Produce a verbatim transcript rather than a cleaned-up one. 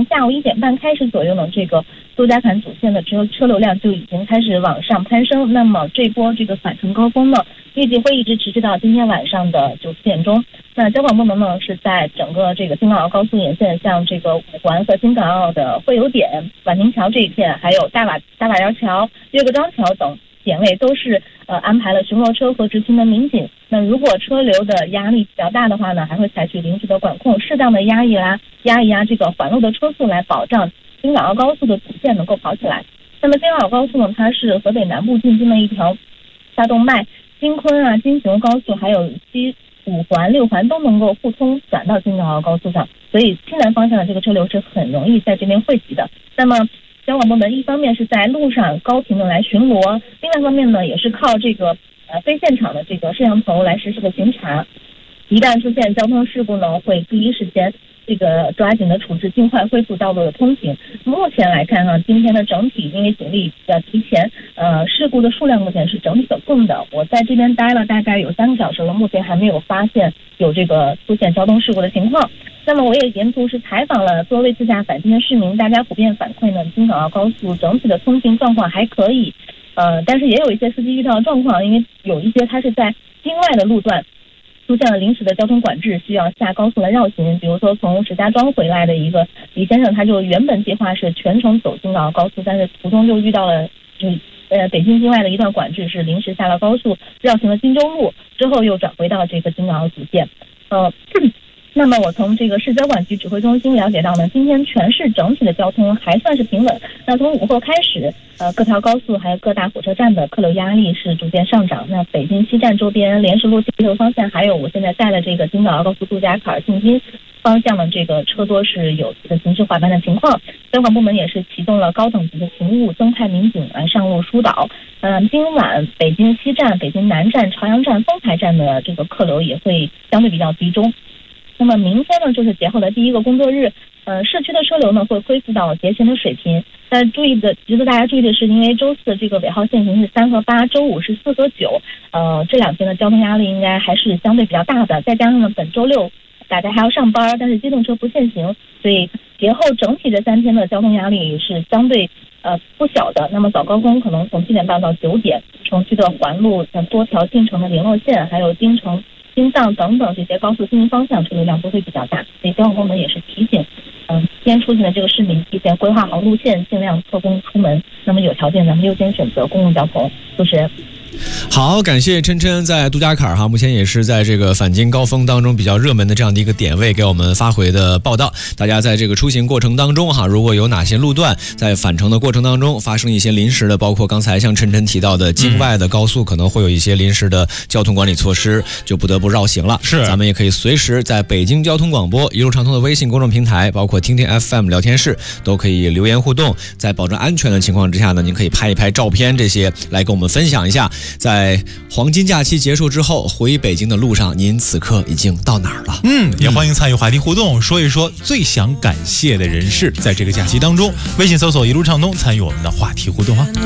从下午一点半开始左右呢，这个杜家坎主线的车车流量就已经开始往上攀升。那么这波这个返程高峰呢，预计会一直持续到今天晚上的九点钟。那交管部门呢是在整个这个京港澳高速沿线，像这个五环和京港澳的会友点、宛平桥这一片，还有大瓦大瓦窑桥、岳各庄桥等点位都是呃安排了巡逻车和执勤的民警。那如果车流的压力比较大的话呢，还会采取临时的管控，适当的压一拉压一压这个环路的车速，来保障京港澳高速的主线能够跑起来。那么京港澳高速呢，它是河北南部进京的一条大动脉，京昆啊、京雄高速还有西五环、六环都能够互通转到京港澳高速上，所以西南方向的这个车流是很容易在这边汇集的。那么交管部门一方面是在路上高频的来巡逻，另外一方面呢，也是靠这个呃非现场的这个摄像头来实时的巡查。一旦出现交通事故呢，会第一时间这个抓紧的处置，尽快恢复道路的通行。目前来看呢，今天的整体因为警力比较提前，呃，事故的数量目前是整体可控的。我在这边待了大概有三个小时了，目前还没有发现有这个出现交通事故的情况。那么我也沿途是采访了多位自驾返京的市民，大家普遍反馈呢，京港澳高速整体的通行状况还可以，呃，但是也有一些司机遇到的状况，因为有一些他是在京外的路段出现了临时的交通管制，需要下高速来绕行。比如说从石家庄回来的一个李先生，他就原本计划是全程走京港澳高速，但是途中就遇到了就呃北京境外的一段管制，是临时下了高速绕行了金州路，之后又转回到这个京港澳主线。呃那么我从这个市交管局指挥中心了解到呢，今天全市整体的交通还算是平稳。那从午后开始，呃，各条高速还有各大火车站的客流压力是逐渐上涨。那北京西站周边、莲石路西流方向，还有我现在在的这个京港澳高速杜家坎进京方向的这个车多是有这个行驶缓慢的情况。交管部门也是启动了高等级的勤务，增派民警来上路疏导。嗯、呃，今晚北京西站、北京南站、朝阳站、丰台站的这个客流也会相对比较集中。那么明天呢，就是节后的第一个工作日，呃，市区的车流呢会恢复到节前的水平。但注意的，值得大家注意的是，因为周四这个尾号限行是三和八，周五是四和九，呃，这两天的交通压力应该还是相对比较大的。再加上呢，本周六大家还要上班，但是机动车不限行，所以节后整体这三天的交通压力是相对呃不小的。那么早高峰可能从七点半到九点，城区的环路、像多条进城的联络线，还有京城、京藏等等这些高速经营方向车流量都会比较大，所以交管部门也是提醒，嗯，提前出行的这个市民提前规划好路线，尽量错峰出门。那么有条件咱们优先选择公共交通。主持人。 好，感谢琛琛在杜家坎哈，目前也是在这个返京高峰当中比较热门的这样的一个点位给我们发回的报道。大家在这个出行过程当中哈，如果有哪些路段在返程的过程当中发生一些临时的，包括刚才像琛琛提到的境外的高速可能会有一些临时的交通管理措施，就不得不绕行了。 是， 咱们也可以随时在北京交通广播一路畅通的微信公众平台，包括听听 F M 聊天室都可以留言互动。在保证安全的情况之下呢，您可以拍一拍照片这些来跟我们分享一下，在黄金假期结束之后回北京的路上，您此刻已经到哪儿了？ 嗯，也欢迎参与话题互动，说一说最想感谢的人士，在这个假期当中，微信搜索一路畅通，参与我们的话题互动啊。